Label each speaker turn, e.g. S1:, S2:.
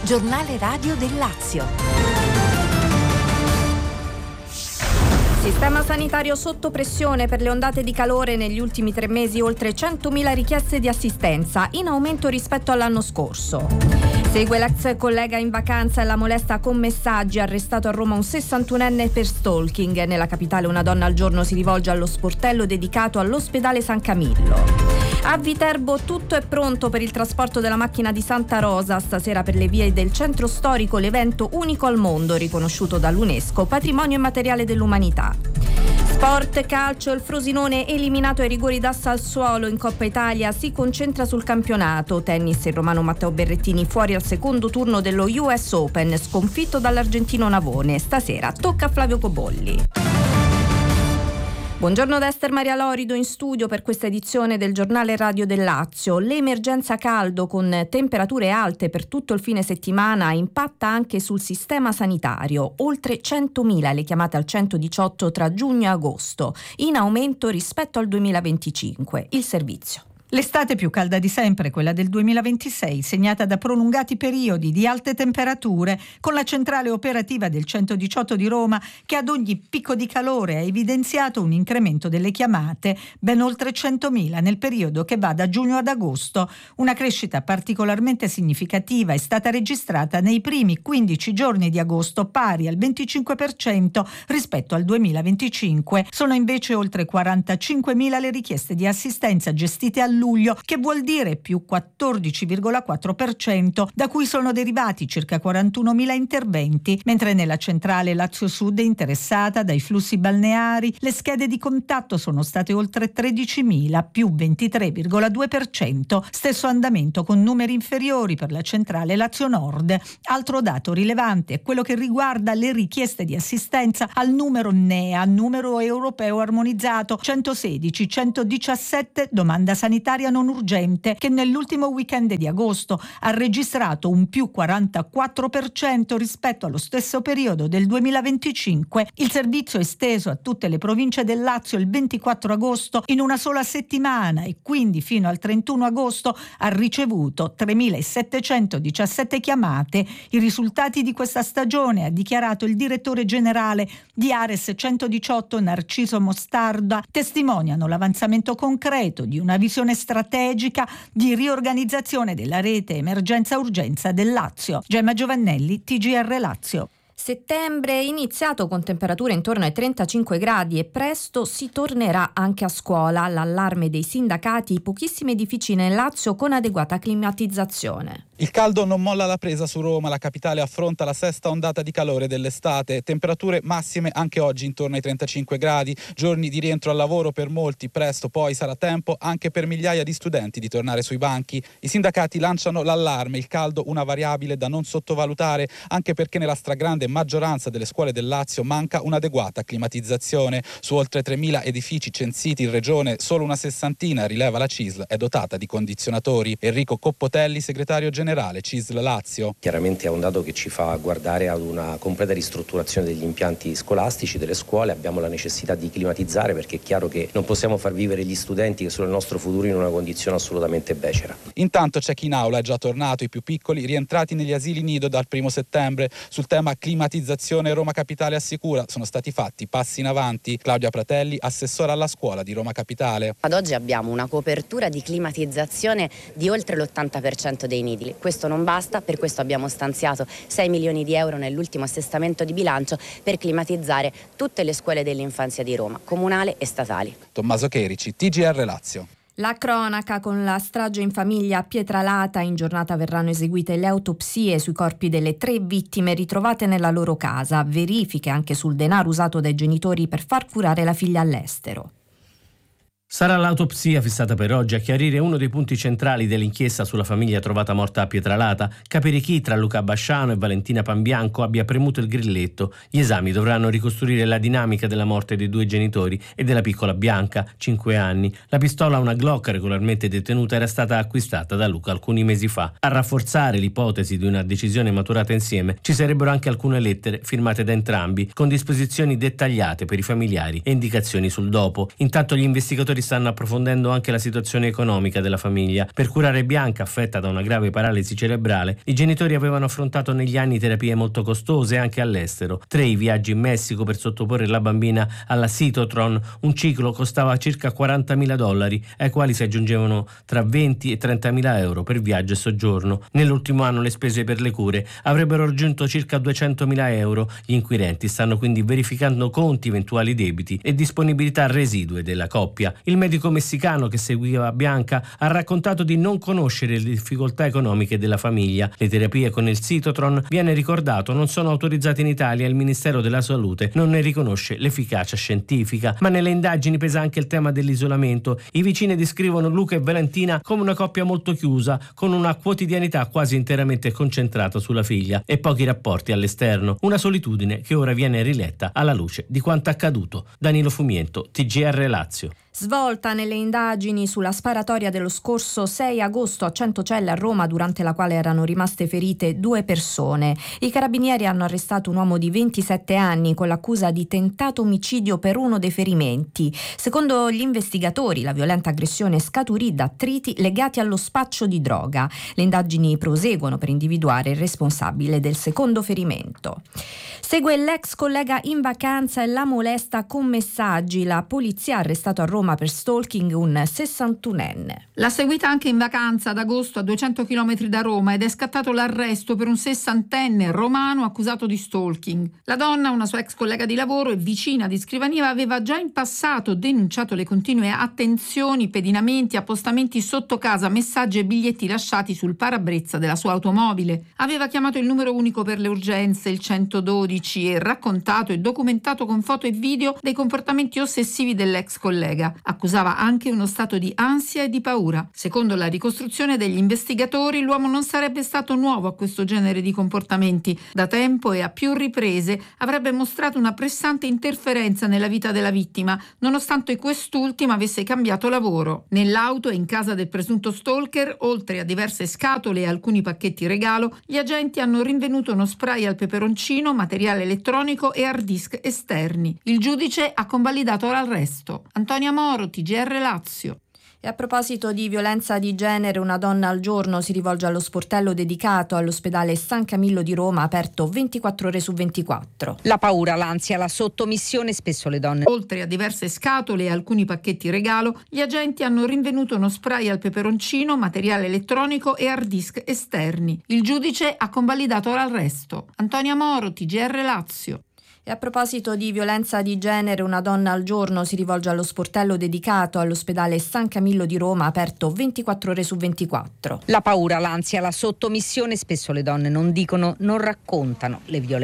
S1: Giornale radio del Lazio.
S2: Sistema sanitario sotto pressione per le ondate di calore. Negli ultimi 3 mesi oltre 100.000 richieste di assistenza, in aumento rispetto all'anno scorso. Segue l'ex collega in vacanza e la molesta con messaggi. Arrestato a Roma un 61enne per stalking. Nella capitale una donna al giorno si rivolge allo sportello dedicato all'ospedale San Camillo. A Viterbo tutto è pronto per il trasporto della macchina di Santa Rosa. Stasera per le vie del centro storico l'evento unico al mondo, riconosciuto dall'UNESCO patrimonio immateriale dell'umanità. Sport, calcio, il Frosinone eliminato ai rigori da Sassuolo in Coppa Italia si concentra sul campionato. Tennis, il romano Matteo Berrettini fuori al secondo turno dello US Open, sconfitto dall'argentino Navone. Stasera tocca a Flavio Cobolli. Buongiorno da Ester Maria Lorido in studio per questa edizione del Giornale Radio del Lazio. L'emergenza caldo con temperature alte per tutto il fine settimana impatta anche sul sistema sanitario. Oltre 100.000 le chiamate al 118 tra giugno e agosto, in aumento rispetto al 2025. Il servizio.
S3: L'estate più calda di sempre, quella del 2026, segnata da prolungati periodi di alte temperature, con la centrale operativa del 118 di Roma che ad ogni picco di calore ha evidenziato un incremento delle chiamate, ben oltre 100.000 nel periodo che va da giugno ad agosto. Una crescita particolarmente significativa è stata registrata nei primi 15 giorni di agosto, pari al 25% rispetto al 2025. Sono invece oltre 45.000 le richieste di assistenza gestite a luglio, che vuol dire più 14,4%, da cui sono derivati circa 41.000 interventi, mentre nella centrale Lazio Sud è interessata dai flussi balneari. Le schede di contatto sono state oltre 13.000, più 23,2%, stesso andamento con numeri inferiori per la centrale Lazio Nord. Altro dato rilevante è quello che riguarda le richieste di assistenza al numero NEA, numero europeo armonizzato 116-117, domanda sanitaria non urgente, che nell'ultimo weekend di agosto ha registrato un più 44% rispetto allo stesso periodo del 2025. Il servizio è esteso a tutte le province del Lazio il 24 agosto in una sola settimana e quindi fino al 31 agosto ha ricevuto 3.717 chiamate. I risultati di questa stagione, ha dichiarato il direttore generale di Ares 118 Narciso Mostarda, testimoniano l'avanzamento concreto di una visione strategica di riorganizzazione della rete emergenza-urgenza del Lazio. Gemma Giovannelli, TGR Lazio.
S2: Settembre è iniziato con temperature intorno ai 35 gradi e presto si tornerà anche a scuola. L'allarme dei sindacati, pochissimi edifici nel Lazio con adeguata climatizzazione.
S4: Il caldo non molla la presa su Roma, la capitale affronta la sesta ondata di calore dell'estate, temperature massime anche oggi intorno ai 35 gradi, giorni di rientro al lavoro per molti, presto poi sarà tempo anche per migliaia di studenti di tornare sui banchi. I sindacati lanciano l'allarme, il caldo una variabile da non sottovalutare, anche perché nella stragrande maggioranza delle scuole del Lazio manca un'adeguata climatizzazione. Su oltre 3.000 edifici censiti in regione, solo una sessantina, rileva la CISL, è dotata di condizionatori. Enrico Coppotelli, segretario generale CISL Lazio.
S5: Chiaramente è un dato che ci fa guardare ad una completa ristrutturazione degli impianti scolastici, delle scuole. Abbiamo la necessità di climatizzare, perché è chiaro che non possiamo far vivere gli studenti, che sono il nostro futuro, in una condizione assolutamente becera.
S4: Intanto c'è chi in aula è già tornato, i più piccoli rientrati negli asili nido dal 1 settembre. Sul tema climatizzazione Roma Capitale assicura sono stati fatti passi in avanti. Claudia Pratelli, assessora alla scuola di Roma Capitale.
S6: Ad oggi abbiamo una copertura di climatizzazione di oltre l'80% dei nidi. Questo non basta, per questo abbiamo stanziato 6 milioni di euro nell'ultimo assestamento di bilancio per climatizzare tutte le scuole dell'infanzia di Roma, comunale e statali.
S4: Tommaso Cherici, TGR Lazio.
S2: La cronaca con la strage in famiglia a Pietralata. In giornata verranno eseguite le autopsie sui corpi delle 3 vittime ritrovate nella loro casa. Verifiche anche sul denaro usato dai genitori per far curare la figlia all'estero.
S7: Sarà l'autopsia fissata per oggi a chiarire uno dei punti centrali dell'inchiesta sulla famiglia trovata morta a Pietralata, capire chi tra Luca Basciano e Valentina Pambianco abbia premuto il grilletto. Gli esami dovranno ricostruire la dinamica della morte dei 2 genitori e della piccola Bianca, 5 anni. La pistola, una Glock regolarmente detenuta, era stata acquistata da Luca alcuni mesi fa. A rafforzare l'ipotesi di una decisione maturata insieme ci sarebbero anche alcune lettere firmate da entrambi, con disposizioni dettagliate per i familiari e indicazioni sul dopo. Intanto gli investigatori stanno approfondendo anche la situazione economica della famiglia. Per curare Bianca, affetta da una grave paralisi cerebrale, i genitori avevano affrontato negli anni terapie molto costose anche all'estero. 3 i viaggi in Messico per sottoporre la bambina alla Cytotron, un ciclo costava circa $40.000, ai quali si aggiungevano tra 20 e 30.000 euro per viaggio e soggiorno. Nell'ultimo anno le spese per le cure avrebbero raggiunto circa 200.000 euro. Gli inquirenti stanno quindi verificando conti, eventuali debiti e disponibilità residue della coppia. Il medico messicano che seguiva Bianca ha raccontato di non conoscere le difficoltà economiche della famiglia. Le terapie con il Cytotron, viene ricordato, non sono autorizzate in Italia e il Ministero della Salute non ne riconosce l'efficacia scientifica. Ma nelle indagini pesa anche il tema dell'isolamento. I vicini descrivono Luca e Valentina come una coppia molto chiusa, con una quotidianità quasi interamente concentrata sulla figlia e pochi rapporti all'esterno. Una solitudine che ora viene riletta alla luce di quanto accaduto. Danilo Fumiento, TGR Lazio.
S2: Svolta nelle indagini sulla sparatoria dello scorso 6 agosto a Centocelle a Roma, durante la quale erano rimaste ferite 2 persone. I carabinieri hanno arrestato un uomo di 27 anni con l'accusa di tentato omicidio per uno dei ferimenti. Secondo gli investigatori, la violenta aggressione scaturì da attriti legati allo spaccio di droga. Le indagini proseguono per individuare il responsabile del secondo ferimento. Segue l'ex collega in vacanza e la molesta con messaggi. La polizia ha arrestato a Roma per stalking un 61enne.
S8: L'ha seguita anche in vacanza ad agosto a 200 km da Roma ed è scattato l'arresto per un 60enne romano accusato di stalking. La donna, una sua ex collega di lavoro e vicina di scrivania, aveva già in passato denunciato le continue attenzioni, pedinamenti, appostamenti sotto casa, messaggi e biglietti lasciati sul parabrezza della sua automobile. Aveva chiamato il numero unico per le urgenze, il 112, e raccontato e documentato con foto e video dei comportamenti ossessivi dell'ex collega. Accusava anche uno stato di ansia e di paura. Secondo la ricostruzione degli investigatori, l'uomo non sarebbe stato nuovo a questo genere di comportamenti. Da tempo e a più riprese avrebbe mostrato una pressante interferenza nella vita della vittima, nonostante quest'ultima avesse cambiato lavoro. Nell'auto e in casa del presunto stalker, oltre a diverse scatole e alcuni pacchetti regalo, gli agenti hanno rinvenuto uno spray al peperoncino, materiale elettronico e hard disk esterni. Il giudice ha convalidato l'arresto. Antonia Moro, TGR Lazio.
S2: E a proposito di violenza di genere, una donna al giorno si rivolge allo sportello dedicato all'ospedale San Camillo di Roma, aperto 24 ore su 24.
S1: La paura, l'ansia, la sottomissione, spesso le donne.
S8: Oltre a diverse scatole e alcuni pacchetti regalo, gli agenti hanno rinvenuto uno spray al peperoncino, materiale elettronico e hard disk esterni. Il giudice ha convalidato l'arresto. Antonia Moro, TGR Lazio.
S2: E a proposito di violenza di genere, una donna al giorno si rivolge allo sportello dedicato all'ospedale San Camillo di Roma, aperto 24 ore su 24.
S1: La paura, l'ansia, la sottomissione, spesso le donne non dicono, non raccontano le violenze.